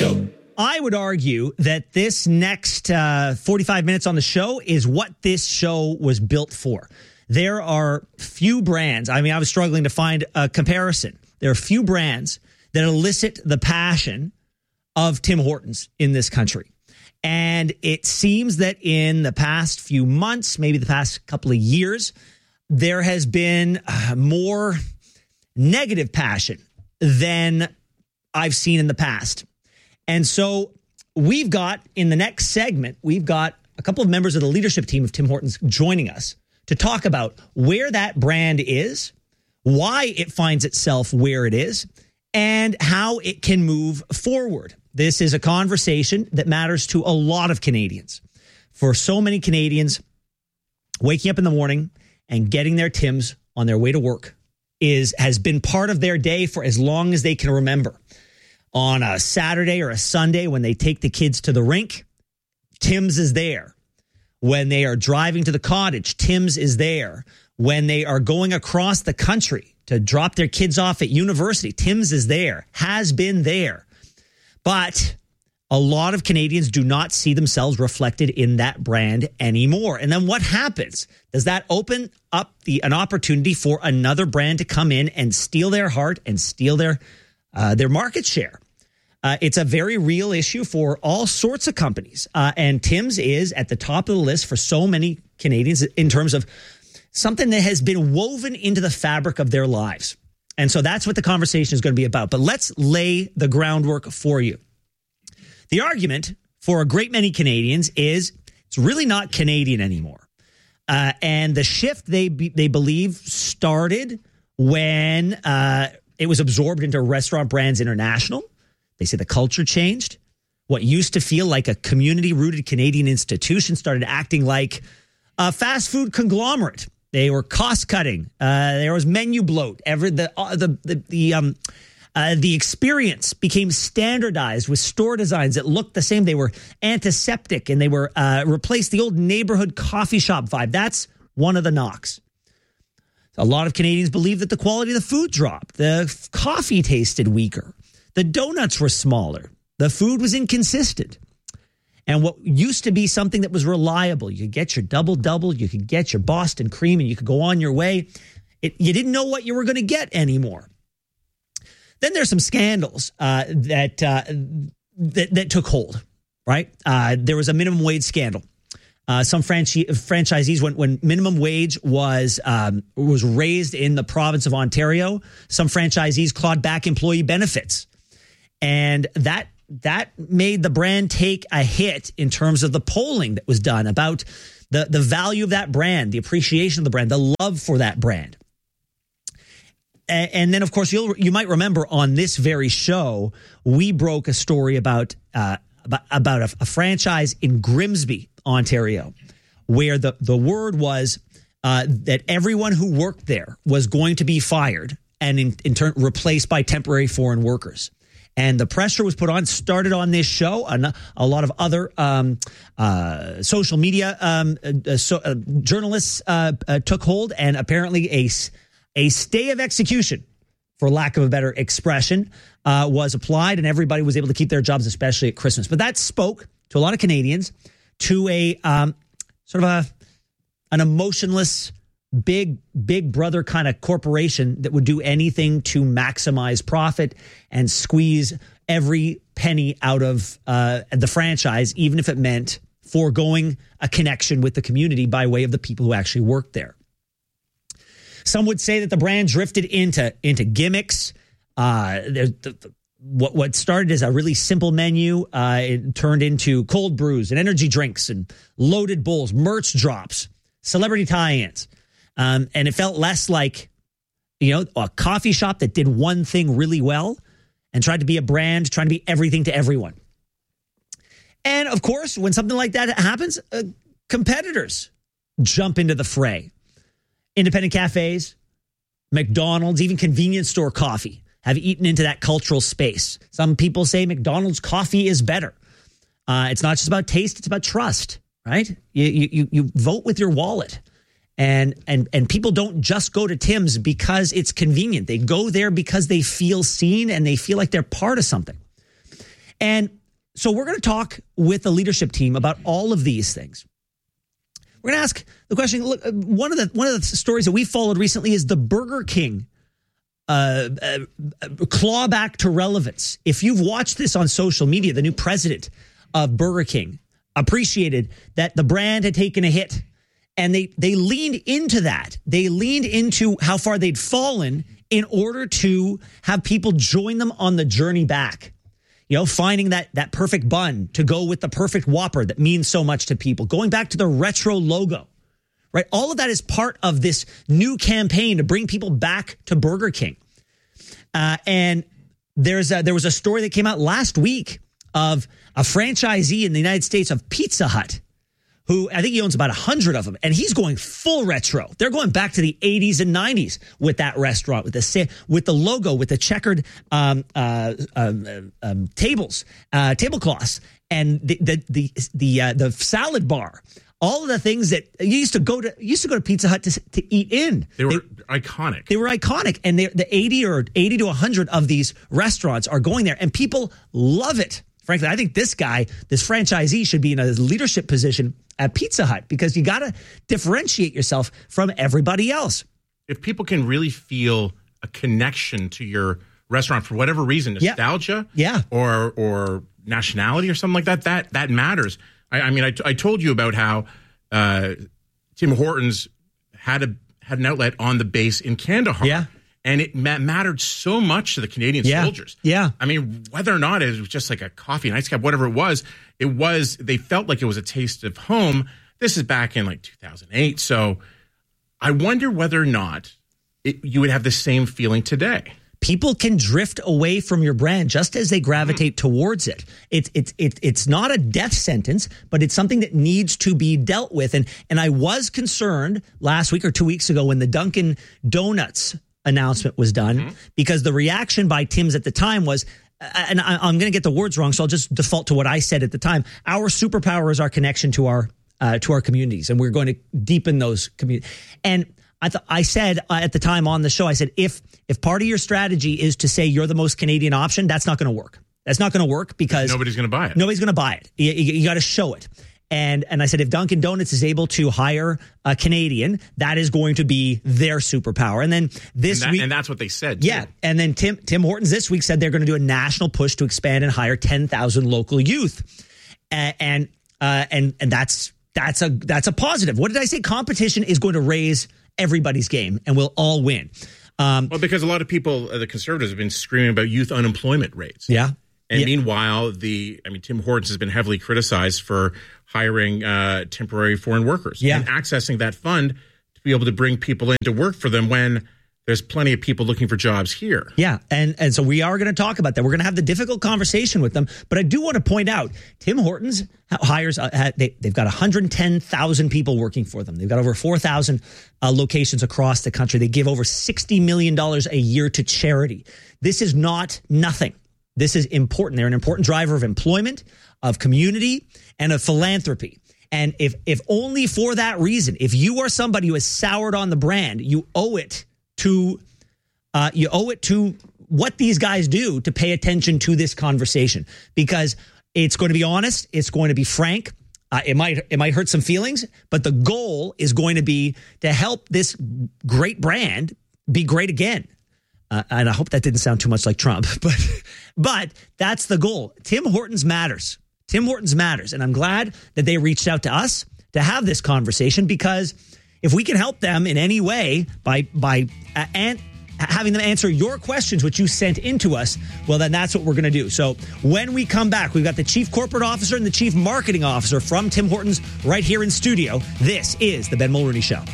Show. I would argue that this next 45 minutes on the show is what this show was built for. There are few brands. I mean, I was struggling to find a comparison. There are few brands that elicit the passion of Tim Hortons in this country. And it seems that in the past few months, maybe the past couple of years, there has been more negative passion than I've seen in the past. And so we've got, in the next segment, we've got a couple of members of the leadership team of Tim Hortons joining us to talk about where that brand is, why it finds itself where it is, and how it can move forward. This is a conversation that matters to a lot of Canadians. For so many Canadians, waking up in the morning and getting their Tims on their way to work has been part of their day for as long as they can remember. On a Saturday or a Sunday when they take the kids to the rink, Tim's is there. When they are driving to the cottage, Tim's is there. When they are going across the country to drop their kids off at university, Tim's is there, has been there. But a lot of Canadians do not see themselves reflected in that brand anymore. And then what happens? Does that open up an opportunity for another brand to come in and steal their heart and steal their market share? It's a very real issue for all sorts of companies. And Tim's is at the top of the list for so many Canadians in terms of something that has been woven into the fabric of their lives. And so that's what the conversation is going to be about. But let's lay the groundwork for you. The argument for a great many Canadians is it's really not Canadian anymore. And the shift they believe started when it was absorbed into Restaurant Brands International. They say the culture changed. What used to feel like a community-rooted Canadian institution started acting like a fast food conglomerate. They were cost-cutting. There was menu bloat. The experience became standardized with store designs that looked the same. They were antiseptic, and they were replaced the old neighborhood coffee shop vibe. That's one of the knocks. A lot of Canadians believe that the quality of the food dropped. The coffee tasted weaker. The donuts were smaller. The food was inconsistent. And what used to be something that was reliable, you could get your double-double, you could get your Boston cream, and you could go on your way. You didn't know what you were going to get anymore. Then there's some scandals that took hold, right? There was a minimum wage scandal. Some franchisees, when minimum wage was raised in the province of Ontario, some franchisees clawed back employee benefits. And that made the brand take a hit in terms of the polling that was done about the value of that brand, the appreciation of the brand, the love for that brand. And then, of course, you might remember on this very show, we broke a story about a franchise in Grimsby, Ontario, where the word was that everyone who worked there was going to be fired and in turn replaced by temporary foreign workers. And the pressure was put on, started on this show. A lot of other social media journalists took hold, and apparently a stay of execution, for lack of a better expression, was applied, and everybody was able to keep their jobs, especially at Christmas. But that spoke to a lot of Canadians, to a sort of an emotionless, big brother kind of corporation that would do anything to maximize profit and squeeze every penny out of the franchise, even if it meant foregoing a connection with the community by way of the people who actually worked there. Some would say that the brand drifted into gimmicks. What started as a really simple menu, it turned into cold brews and energy drinks and loaded bowls, merch drops, celebrity tie-ins. And it felt less like, a coffee shop that did one thing really well and tried to be a brand, trying to be everything to everyone. And of course, when something like that happens, competitors jump into the fray. Independent cafes, McDonald's, even convenience store coffee have eaten into that cultural space. Some people say McDonald's coffee is better. It's not just about taste, it's about trust, right? You vote with your wallet. And people don't just go to Tim's because it's convenient. They go there because they feel seen and they feel like they're part of something. And so we're going to talk with the leadership team about all of these things. We're going to ask the question. Look, one of the stories that we followed recently is the Burger King clawback to relevance. If you've watched this on social media, the new president of Burger King appreciated that the brand had taken a hit, and they leaned into that. They leaned into how far they'd fallen in order to have people join them on the journey back. You know, finding that perfect bun to go with the perfect Whopper that means so much to people. Going back to the retro logo, right? All of that is part of this new campaign to bring people back to Burger King. And there was a story that came out last week of a franchisee in the United States of Pizza Hut, who I think he owns about 100 of them, and he's going full retro. They're going back to the 80s and 90s with that restaurant, with the logo, with the checkered tablecloths, and the salad bar. All of the things that you used to go to Pizza Hut to eat in. They were iconic. They were iconic, and the 80 to 100 of these restaurants are going there, and people love it. Frankly, I think this franchisee should be in a leadership position at Pizza Hut, because you got to differentiate yourself from everybody else. If people can really feel a connection to your restaurant for whatever reason, nostalgia, or nationality or something like that matters. I mean, I told you about how Tim Hortons had an outlet on the base in Kandahar. Yeah. And it mattered so much to the Canadian soldiers. Yeah. I mean, whether or not it was just like a coffee, an ice cap, whatever it was, they felt like it was a taste of home. This is back in like 2008. So I wonder whether or not you would have the same feeling today. People can drift away from your brand just as they gravitate towards it. It's not a death sentence, but it's something that needs to be dealt with. And I was concerned last week or 2 weeks ago when the Dunkin' Donuts announcement was done, because the reaction by Tim's at the time was, and I'm going to get the words wrong, so I'll just default to what I said at the time. Our superpower is our connection to our communities, and we're going to deepen those communities. And I said at the time on the show, I said, if part of your strategy is to say you're the most Canadian option, that's not going to work. That's not going to work because nobody's going to buy it. Nobody's going to buy it. You got to show it. And I said, if Dunkin' Donuts is able to hire a Canadian, that is going to be their superpower. And then this week, and that's what they said, too. Yeah. And then Tim Hortons this week said they're going to do a national push to expand and hire 10,000 local youth. And that's a positive. What did I say? Competition is going to raise everybody's game, and we'll all win. Well, because a lot of people, the Conservatives, have been screaming about youth unemployment rates. Yeah. And meanwhile, Tim Hortons has been heavily criticized for hiring temporary foreign workers and accessing that fund to be able to bring people in to work for them when there's plenty of people looking for jobs here. Yeah, and so we are going to talk about that. We're going to have the difficult conversation with them. But I do want to point out, Tim Hortons hires, they've got 110,000 people working for them. They've got over 4,000 locations across the country. They give over $60 million a year to charity. This is not nothing. This is important. They're an important driver of employment, of community, and of philanthropy. And if only for that reason, if you are somebody who has soured on the brand, you owe it to what these guys do to pay attention to this conversation, because it's going to be honest, it's going to be frank. It might hurt some feelings, but the goal is going to be to help this great brand be great again. And I hope that didn't sound too much like Trump, but that's the goal. Tim Hortons matters. Tim Hortons matters. And I'm glad that they reached out to us to have this conversation, because if we can help them in any way by having them answer your questions, which you sent into us, well, then that's what we're going to do. So when we come back, we've got the Chief Corporate Officer and the Chief Marketing Officer from Tim Hortons right here in studio. This is the Ben Mulroney Show.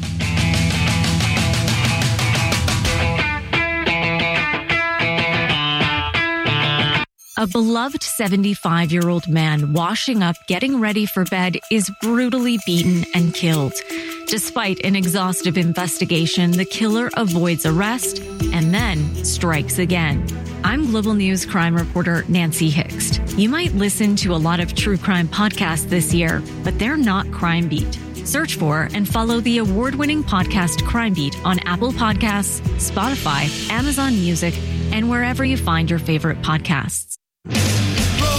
A beloved 75-year-old man washing up, getting ready for bed is brutally beaten and killed. Despite an exhaustive investigation, the killer avoids arrest and then strikes again. I'm Global News crime reporter Nancy Hixt. You might listen to a lot of true crime podcasts this year, but they're not Crime Beat. Search for and follow the award-winning podcast Crime Beat on Apple Podcasts, Spotify, Amazon Music, and wherever you find your favorite podcasts.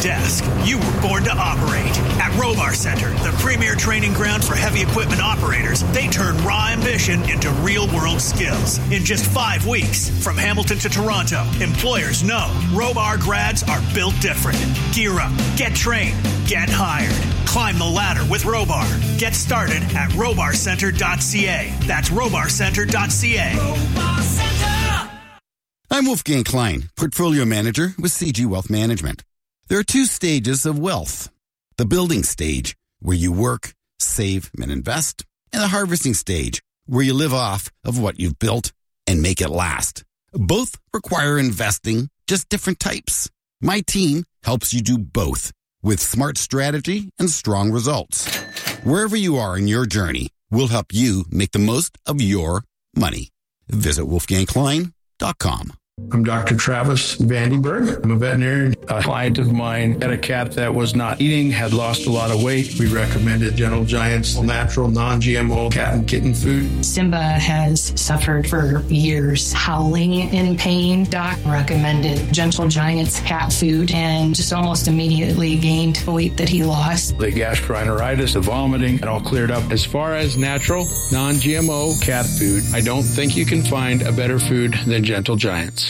desk. You were born to operate. At Robar Center, the premier training ground for heavy equipment operators, they turn raw ambition into real-world skills. In just 5 weeks, from Hamilton to Toronto, employers know Robar grads are built different. Gear up, get trained, get hired. Climb the ladder with Robar. Get started at robarcenter.ca. That's robarcenter.ca. Robar Center. I'm Wolfgang Klein, Portfolio Manager with CG Wealth Management. There are 2 stages of wealth. The building stage, where you work, save, and invest. And the harvesting stage, where you live off of what you've built and make it last. Both require investing, just different types. My team helps you do both with smart strategy and strong results. Wherever you are in your journey, we'll help you make the most of your money. Visit wolfgangklein.com. I'm Dr. Travis Vandenberg. I'm a veterinarian. A client of mine had a cat that was not eating, had lost a lot of weight. We recommended Gentle Giant's natural, non-GMO cat and kitten food. Simba has suffered for years, howling in pain. Doc recommended Gentle Giant's cat food and just almost immediately gained the weight that he lost. The gastroenteritis, the vomiting, it all cleared up. As far as natural, non-GMO cat food, I don't think you can find a better food than Gentle Giant's.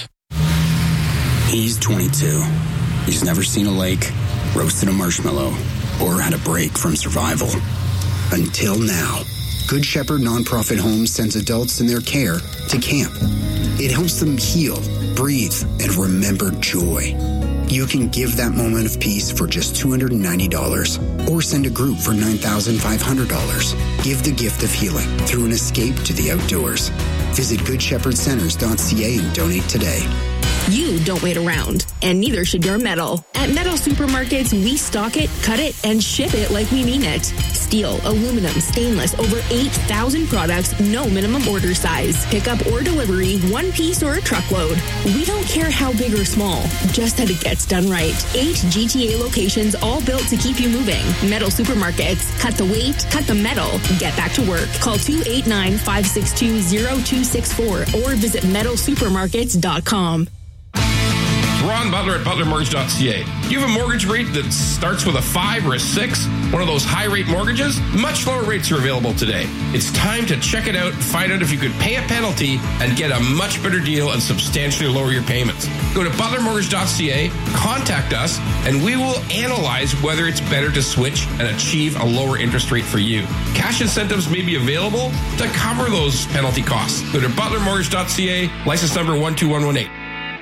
He's 22. He's never seen a lake, roasted a marshmallow, or had a break from survival. Until now. Good Shepherd Nonprofit Home sends adults in their care to camp. It helps them heal, breathe, and remember joy. You can give that moment of peace for just $290 or send a group for $9,500. Give the gift of healing through an escape to the outdoors. Visit GoodShepherdCenters.ca and donate today. You don't wait around, and neither should your metal. At Metal Supermarkets, we stock it, cut it, and ship it like we mean it. Steel, aluminum, stainless, over 8,000 products, no minimum order size. Pickup or delivery, one piece or a truckload. We don't care how big or small, just that it gets done right. 8 GTA locations, all built to keep you moving. Metal Supermarkets. Cut the weight, cut the metal, get back to work. Call 289-562-0264 or visit metalsupermarkets.com. Ron Butler at butlermortgage.ca. You have a mortgage rate that starts with a 5 or a 6, one of those high-rate mortgages? Much lower rates are available today. It's time to check it out and find out if you could pay a penalty and get a much better deal and substantially lower your payments. Go to butlermortgage.ca, contact us, and we will analyze whether it's better to switch and achieve a lower interest rate for you. Cash incentives may be available to cover those penalty costs. Go to butlermortgage.ca, license number 12118.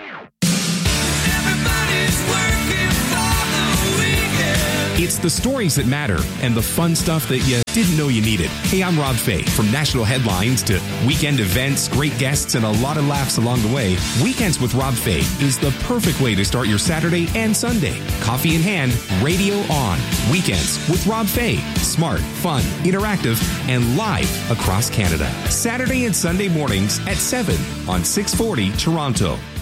It's the stories that matter and the fun stuff that you didn't know you needed. Hey, I'm Rob Fay. From national headlines to weekend events, great guests, and a lot of laughs along the way, Weekends with Rob Fay is the perfect way to start your Saturday and Sunday. Coffee in hand, radio on. Weekends with Rob Fay. Smart, fun, interactive, and live across Canada. Saturday and Sunday mornings at 7 on 640 Toronto.